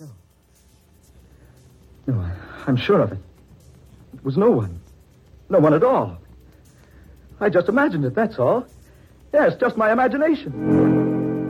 No, I'm sure of it. It was no one. No one at all. I just imagined it, that's all. Yes, just my imagination.